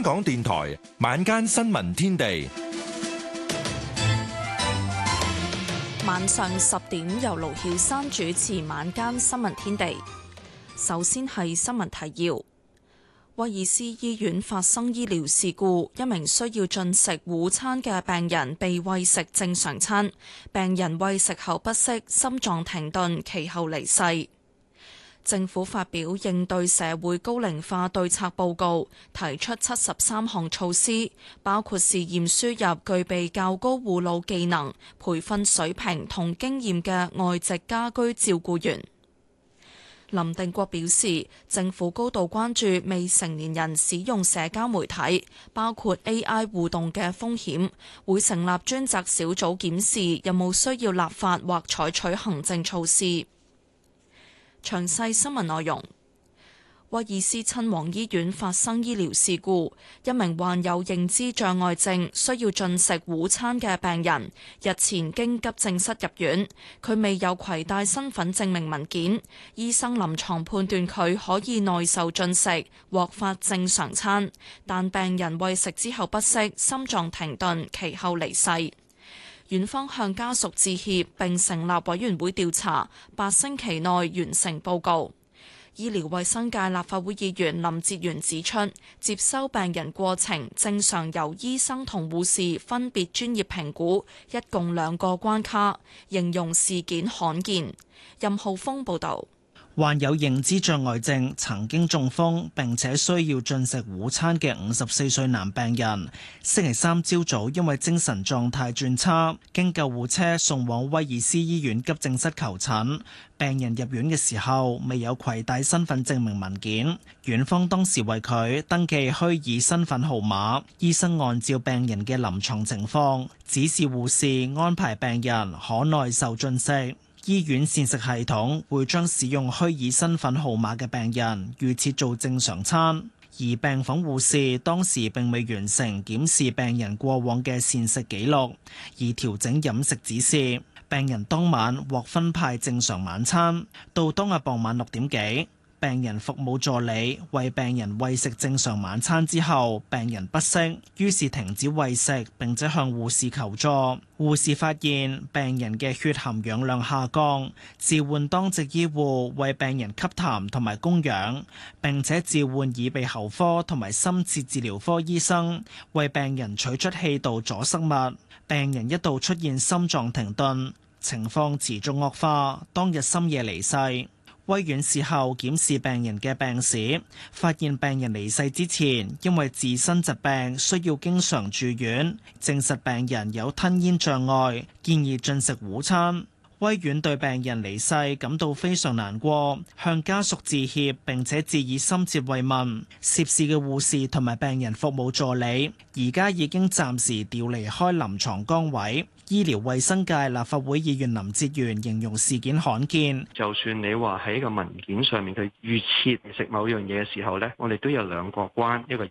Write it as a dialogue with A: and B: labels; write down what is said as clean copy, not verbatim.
A: 香港電台晚間新聞天地，
B: 晚上10點由盧曉珊主持晚間新聞天地。首先係新聞提要：威爾斯醫院發生醫療事故，一名需要進食午餐嘅病人被餵食正常餐，病人餵食後不適，心臟停頓，其後離世。政府發表應對社會高齡化對策報告，提出73項措施，包括試驗輸入具備較高護老技能、培訓水平同經驗嘅外籍家居照顧員。林定國表示，政府高度關注未成年人使用社交媒體，包括 AI 互動嘅風險，會成立專責小組檢視有冇需要立法或採取行政措施。詳細新聞內容：威爾斯親王醫院發生醫療事故，一名患有認知障礙症、需要進食午餐嘅病人，日前經急症室入院，佢未有攜帶身份證明文件，醫生臨床判斷佢可以耐受進食，獲發正常餐，但病人餵食之後不適，心臟停頓，其後離世。院方向家屬致歉，並成立委員會調查，8星期內完成報告。醫療衛生界立法會議員林哲玄指出，接收病人過程正常由醫生同護士分別專業評估，一共2個關卡，形容事件罕見。任浩峰報導。
C: 患有認知障礙症、曾經中風並且需要進食午餐嘅54歲男病人，星期三朝早因為精神狀態轉差，經救護車送往威爾斯醫院急症室求診。病人入院嘅時候未有攜帶身份證明文件，院方當時為佢登記虛擬身份號碼。醫生按照病人嘅臨床情況，指示護士安排病人可耐受進食。醫院膳食系統會將使用虛擬身份號碼嘅病人預設做正常餐，而病房護士當時並未完成檢視病人過往嘅膳食記錄，而調整飲食指示。病人當晚獲分派正常晚餐，到當日傍晚6點幾，病人服務助理為病人餵食正常晚餐之後，病人不適，於是停止餵食，並且向護士求助。護士發現病人嘅血含氧量下降，召喚當值醫護為病人吸痰同埋供氧，並且召喚耳鼻喉科同埋深切治療科醫生為病人取出氣道阻塞物。病人一度出現心臟停頓，情況持續惡化，當日深夜離世。威院事後檢視病人嘅病史，發現病人離世之前因為自身疾病需要經常住院，證實病人有吞嚥障礙，建議進食午餐。威院對病人離世感到非常難過，向家屬致歉，並且致以深切慰問。涉事嘅護士同埋病人服務助理而家已經暫時調離開臨床崗位。醫療衛生界立法會議員林哲玄形容事件罕見，
D: 就算你話喺個文件上面佢預設食某樣嘢嘅時候呢，我哋都有2個關，一個